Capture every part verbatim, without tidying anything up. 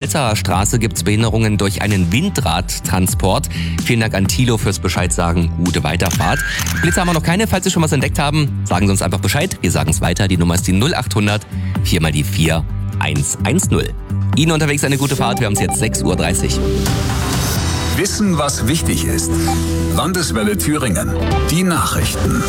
Balzarer Straße gibt es Behinderungen durch einen Windradtransport. Vielen Dank an Thilo fürs Bescheid sagen. Gute Weiterfahrt. Blitzer haben wir noch keine. Falls Sie schon was entdeckt haben, sagen Sie uns einfach Bescheid. Wir sagen es weiter. Die Nummer ist die null acht hundert vier mal die vier eins eins null. Ihnen unterwegs eine gute Fahrt. Wir haben es jetzt sechs Uhr dreißig. Wissen, was wichtig ist. Landeswelle Thüringen. Die Nachrichten.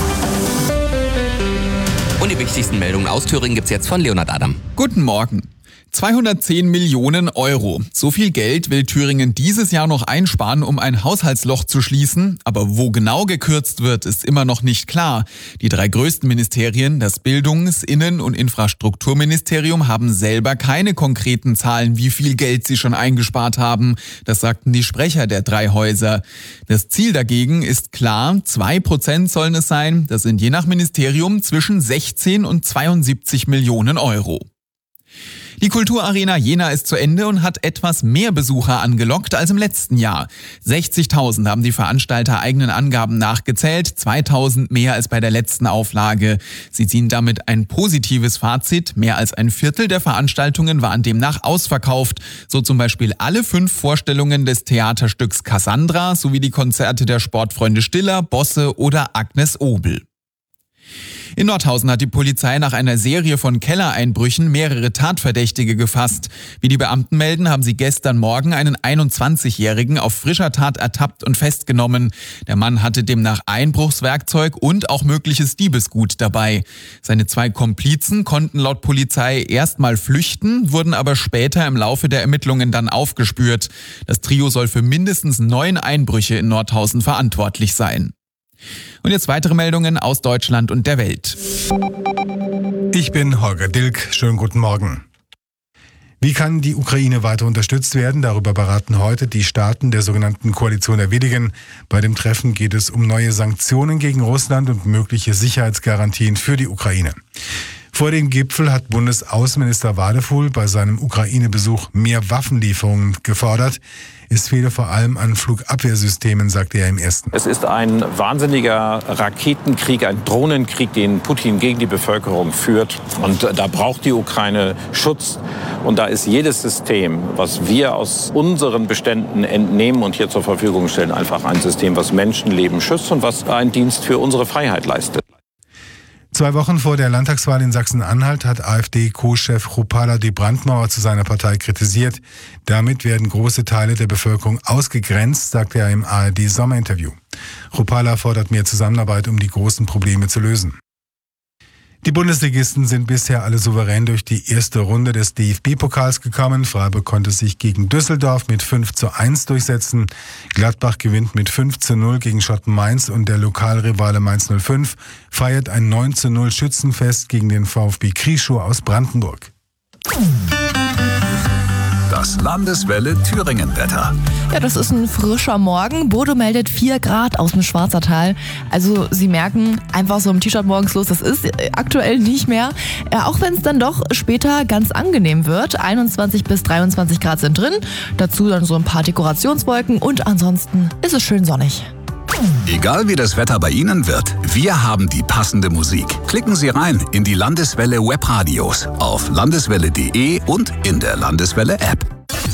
Und die wichtigsten Meldungen aus Thüringen gibt's jetzt von Leonhard Adam. Guten Morgen. zweihundertzehn Millionen Euro. So viel Geld will Thüringen dieses Jahr noch einsparen, um ein Haushaltsloch zu schließen. Aber wo genau gekürzt wird, ist immer noch nicht klar. Die drei größten Ministerien, das Bildungs-, Innen- und Infrastrukturministerium, haben selber keine konkreten Zahlen, wie viel Geld sie schon eingespart haben. Das sagten die Sprecher der drei Häuser. Das Ziel dagegen ist klar, zwei Prozent sollen es sein. Das sind je nach Ministerium zwischen sechzehn und zweiundsiebzig Millionen Euro. Die Kulturarena Jena ist zu Ende und hat etwas mehr Besucher angelockt als im letzten Jahr. sechzigtausend haben die Veranstalter eigenen Angaben nachgezählt, zweitausend mehr als bei der letzten Auflage. Sie ziehen damit ein positives Fazit. Mehr als ein Viertel der Veranstaltungen waren demnach ausverkauft. So zum Beispiel alle fünf Vorstellungen des Theaterstücks Cassandra sowie die Konzerte der Sportfreunde Stiller, Bosse oder Agnes Obel. In Nordhausen hat die Polizei nach einer Serie von Kellereinbrüchen mehrere Tatverdächtige gefasst. Wie die Beamten melden, haben sie gestern Morgen einen einundzwanzigjährigen auf frischer Tat ertappt und festgenommen. Der Mann hatte demnach Einbruchswerkzeug und auch mögliches Diebesgut dabei. Seine zwei Komplizen konnten laut Polizei erstmal flüchten, wurden aber später im Laufe der Ermittlungen dann aufgespürt. Das Trio soll für mindestens neun Einbrüche in Nordhausen verantwortlich sein. Und jetzt weitere Meldungen aus Deutschland und der Welt. Ich bin Holger Dilk. Schönen guten Morgen. Wie kann die Ukraine weiter unterstützt werden? Darüber beraten heute die Staaten der sogenannten Koalition der Willigen. Bei dem Treffen geht es um neue Sanktionen gegen Russland und mögliche Sicherheitsgarantien für die Ukraine. Vor dem Gipfel hat Bundesaußenminister Wadefuhl bei seinem Ukraine-Besuch mehr Waffenlieferungen gefordert. Es fehle vor allem an Flugabwehrsystemen, sagte er im ersten. Es ist ein wahnsinniger Raketenkrieg, ein Drohnenkrieg, den Putin gegen die Bevölkerung führt. Und da braucht die Ukraine Schutz. Und da ist jedes System, was wir aus unseren Beständen entnehmen und hier zur Verfügung stellen, einfach ein System, was Menschenleben schützt und was einen Dienst für unsere Freiheit leistet. Zwei Wochen vor der Landtagswahl in Sachsen-Anhalt hat AfD-Co-Chef Rupala die Brandmauer zu seiner Partei kritisiert. Damit werden große Teile der Bevölkerung ausgegrenzt, sagte er im A R D-Sommerinterview. Rupala fordert mehr Zusammenarbeit, um die großen Probleme zu lösen. Die Bundesligisten sind bisher alle souverän durch die erste Runde des D F B-Pokals gekommen. Freiburg konnte sich gegen Düsseldorf mit fünf zu eins durchsetzen. Gladbach gewinnt mit fünf zu null gegen Schotten Mainz und der Lokalrivale Mainz null fünf feiert ein neun zu null Schützenfest gegen den VfB Krieschow aus Brandenburg. Das Landeswelle Thüringen-Wetter. Ja, das ist ein frischer Morgen. Bodo meldet vier Grad aus dem Schwarzertal. Also Sie merken, einfach so im T-Shirt morgens los, das ist aktuell nicht mehr. Ja, auch wenn es dann doch später ganz angenehm wird. einundzwanzig bis dreiundzwanzig Grad sind drin. Dazu dann so ein paar Dekorationswolken und ansonsten ist es schön sonnig. Egal wie das Wetter bei Ihnen wird, wir haben die passende Musik. Klicken Sie rein in die Landeswelle Webradios auf landeswelle punkt de und in der Landeswelle App.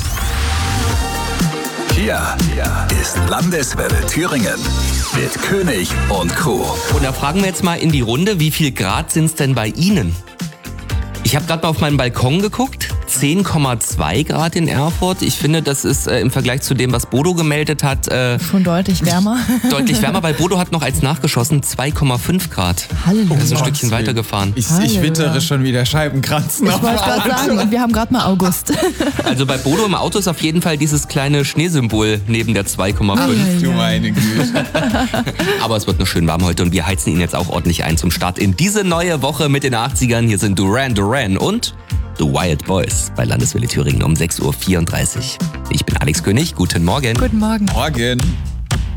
Hier ist Landeswelle Thüringen mit König und Co. Und da fragen wir jetzt mal in die Runde, wie viel Grad sind's denn bei Ihnen? Ich habe gerade mal auf meinen Balkon geguckt, zehn Komma zwei Grad in Erfurt. Ich finde, das ist äh, im Vergleich zu dem, was Bodo gemeldet hat, äh, schon deutlich wärmer. Deutlich wärmer, weil Bodo hat noch als nachgeschossen zwei Komma fünf Grad. Halleluja. Er ist ein Stückchen weitergefahren. Ich, ich wittere schon wieder Scheibenkratzen. Ich wollte gerade sagen, und wir haben gerade mal August. Also bei Bodo im Auto ist auf jeden Fall dieses kleine Schneesymbol neben der zwei Komma fünf. Du meine Güte. Aber es wird noch schön warm heute und wir heizen ihn jetzt auch ordentlich ein zum Start in diese neue Woche mit den achtzigern. Hier sind Duran Duran und The Wild Boys bei Landeswelle Thüringen um sechs Uhr vierunddreißig. Ich bin Alex König, guten Morgen. Guten Morgen. Morgen.